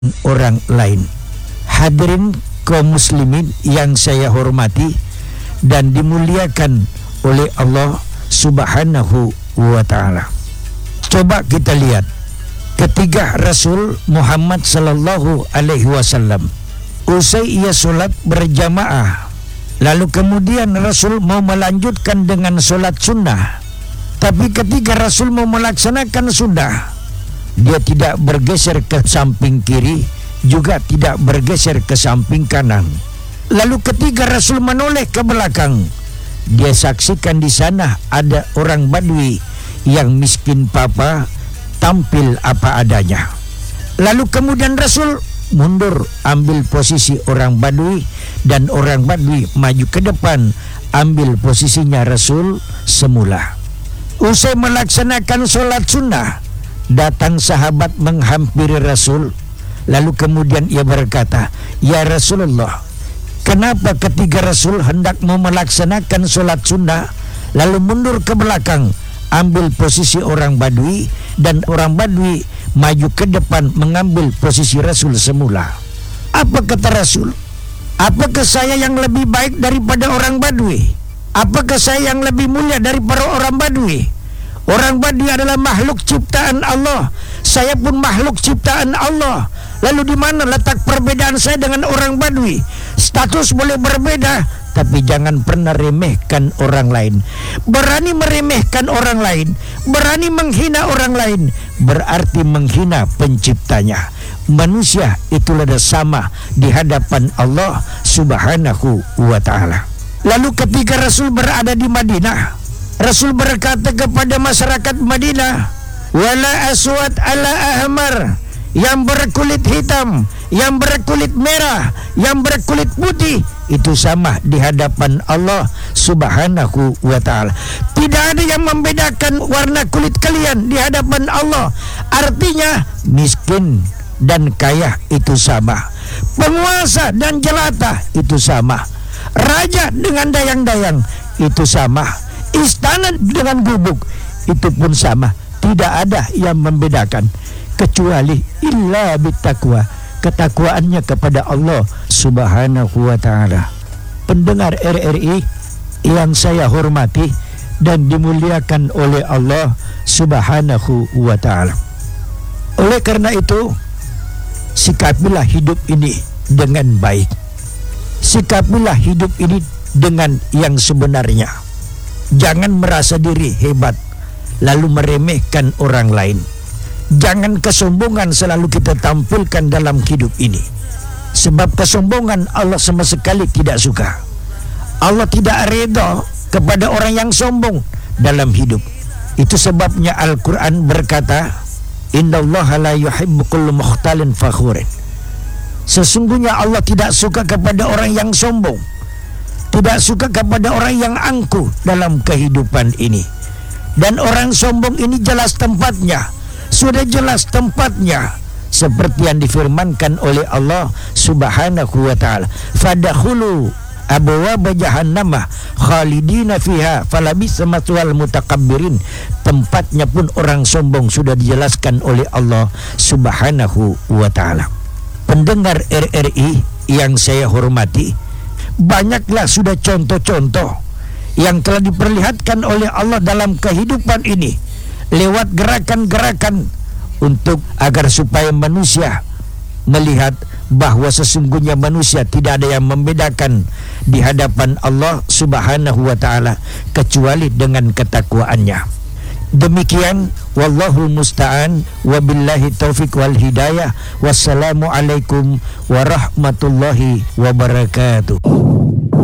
orang lain. Hadirin kaum muslimin yang saya hormati dan dimuliakan oleh Allah Subhanahu wa ta'ala. Coba kita lihat ketika Rasul Muhammad sallallahu alaihi wasallam usai ia solat berjamaah, lalu kemudian Rasul mau melanjutkan dengan solat sunnah. Tapi ketika Rasul mau melaksanakan sunnah, dia tidak bergeser ke samping kiri, juga tidak bergeser ke samping kanan. Lalu ketika Rasul menoleh ke belakang, dia saksikan di sana ada orang Badui yang miskin papa, tampil apa adanya. Lalu kemudian Rasul mundur, ambil posisi orang Badui, dan orang Badui maju ke depan, ambil posisinya Rasul semula. Usai melaksanakan sholat sunnah, datang sahabat menghampiri Rasul. Lalu kemudian ia berkata, "Ya Rasulullah, kenapa ketika Rasul hendak mau melaksanakan sholat sunnah, lalu mundur ke belakang, ambil posisi orang Badui, dan orang Badui maju ke depan mengambil posisi Rasul semula?" Apa kata Rasul? Apakah saya yang lebih baik daripada orang Badui? Apakah saya yang lebih mulia daripada orang Badui? Orang Badui adalah makhluk ciptaan Allah, saya pun makhluk ciptaan Allah. Lalu di mana letak perbedaan saya dengan orang Badui? Status boleh berbeda, tapi jangan pernah remehkan orang lain. Berani meremehkan orang lain, berani menghina orang lain, berarti menghina penciptanya. Manusia itulah sama di hadapan Allah Subhanahu wa ta'ala. Lalu ketika Rasul berada di Madinah, Rasul berkata kepada masyarakat Madinah, "Wala aswad ala ahmar," yang berkulit hitam, yang berkulit merah, yang berkulit putih, itu sama di hadapan Allah Subhanahu wa ta'ala. Tidak ada yang membedakan warna kulit kalian di hadapan Allah. Artinya miskin dan kaya itu sama, penguasa dan jelata itu sama, raja dengan dayang-dayang itu sama, istana dengan gubuk itu pun sama. Tidak ada yang membedakan kecuali illa bittaqwa, ketakwaannya kepada Allah Subhanahu wa ta'ala. Pendengar RRI yang saya hormati dan dimuliakan oleh Allah Subhanahu wa ta'ala. Oleh karena itu, sikapilah hidup ini dengan baik. Sikapilah hidup ini dengan yang sebenarnya. Jangan merasa diri hebat lalu meremehkan orang lain. Jangan kesombongan selalu kita tampilkan dalam hidup ini. Sebab kesombongan Allah sama sekali tidak suka. Allah tidak redha kepada orang yang sombong dalam hidup. Itu sebabnya Al-Quran berkata, "Innallaha la yuhibbu kulla mukhtalin fakhurin." Sesungguhnya Allah tidak suka kepada orang yang sombong, tidak suka kepada orang yang angkuh dalam kehidupan ini. Dan orang sombong ini jelas tempatnya, sudah jelas tempatnya, seperti yang difirmankan oleh Allah Subhanahu wa ta'ala, "Fadakhulu abwaaba jahannama khalidina fiha falabisa mathwal mutakabbirin." Tempatnya pun orang sombong sudah dijelaskan oleh Allah Subhanahu wa ta'ala. Pendengar RRI yang saya hormati, banyaklah sudah contoh-contoh yang telah diperlihatkan oleh Allah dalam kehidupan ini lewat gerakan-gerakan untuk agar supaya manusia melihat bahwa sesungguhnya manusia tidak ada yang membedakan di hadapan Allah Subhanahu wa ta'ala kecuali dengan ketakwaannya. Demikian, wallahul musta'an, wabillahi taufiq wal hidayah. Wassalamualaikum warahmatullahi wabarakatuh.